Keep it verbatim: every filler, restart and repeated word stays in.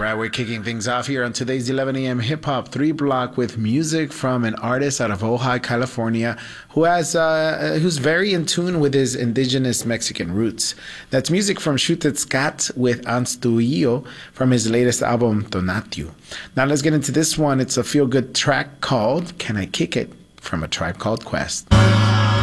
right, we're kicking things off here on today's eleven a m Hip Hop three block with music from an artist out of Ojai, California, who has uh, who's very in tune with his indigenous Mexican roots. That's music from Xutetzcat with Anstuillo from his latest album, Tonatiuh. Now let's get into this one. It's a feel-good track called Can I Kick It from A Tribe Called Quest.